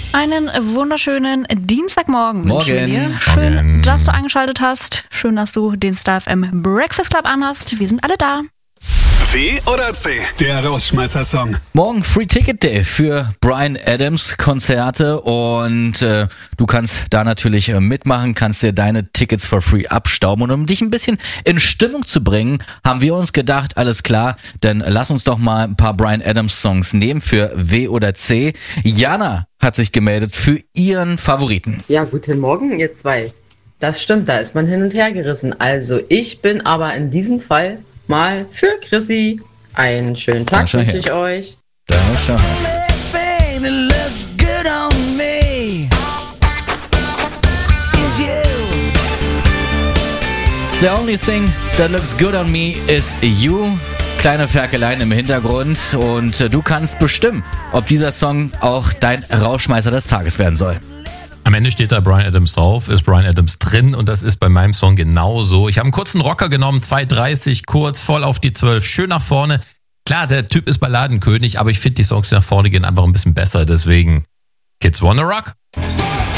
Einen wunderschönen Dienstagmorgen wünschen wir dir. Morgen. Schön, dass du eingeschaltet hast. Schön, dass du den Star FM Breakfast Club anhast. Wir sind alle da. W oder C, der Rausschmeißer-Song. Morgen Free Ticket Day für Bryan Adams Konzerte und du kannst da natürlich mitmachen, kannst dir deine Tickets for free abstauben und um dich ein bisschen in Stimmung zu bringen, haben wir uns gedacht, alles klar, dann lass uns doch mal ein paar Bryan Adams Songs nehmen für W oder C. Jana hat sich gemeldet für ihren Favoriten. Ja, guten Morgen, ihr zwei. Das stimmt, da ist man hin und her gerissen. Also ich bin aber in diesem Fall mal für Chrissy. Einen schönen Tag schau wünsche her. ich euch. Da schau. The only thing that looks good on me is you. Kleine Ferkeleien im Hintergrund und du kannst bestimmen, ob dieser Song auch dein Rauschmeißer des Tages werden soll. Am Ende steht da Bryan Adams drauf, ist Bryan Adams drin und das ist bei meinem Song genauso. Ich habe einen kurzen Rocker genommen, 2,30, kurz, voll auf die 12, schön nach vorne. Klar, der Typ ist Balladenkönig, aber ich finde die Songs, die nach vorne gehen, einfach ein bisschen besser. Deswegen Kids Wanna Rock.